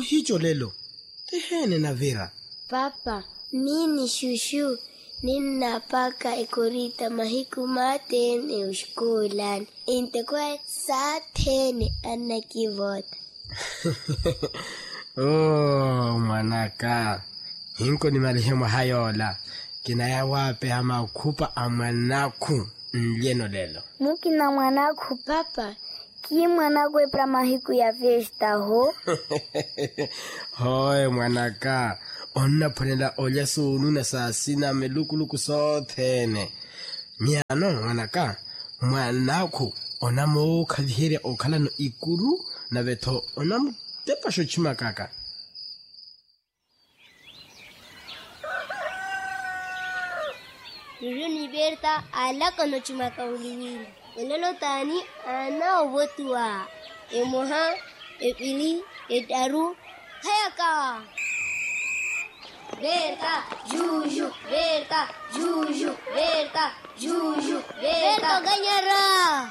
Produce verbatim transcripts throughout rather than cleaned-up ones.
hicho lelo. Tehene na Vera. Papa, mini shushu. Ninapaka ikorita mahiku matene ushkulan. Inte kwa satene anakivota. Oh, manaka. Hinko ni marehemu hayola. Kinaya wape ama kupa amanaku nlieno lelo. Mukina mwanaku papa. Ki mwanaku epra mahiku ya festa ho? Hoi mwanaka. Onna ponela olya sunu na sasina melukuluku sothene. Miano mwanaka. Mwanaku onamo kalihire okala no ikuru na veto onamo tepa shochima kaka. Yuyu ni Berta alaka no chimaka uliwili. Elelo tani ana obotua. Emoha, epili, etaru, hayaka. Berta, Juju, Berta, Juju, Berta, Juju, Berta ganyara.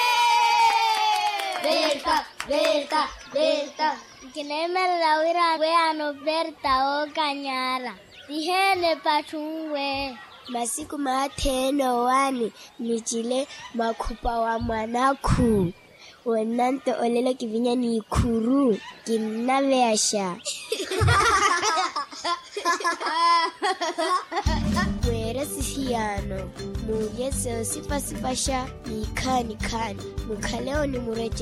Berta, Berta, Berta. Kineme lawira we ano Berta o ganyara. Tihene pachungwe. Masiku mateno wani nichile makupa wa mwanaku. Wenante olelo kivinya ni ikuru. Kinaveasha. Wera sisiano. Muye seo sipa sipasha. Nikani kani. Mukaleo ni mureche.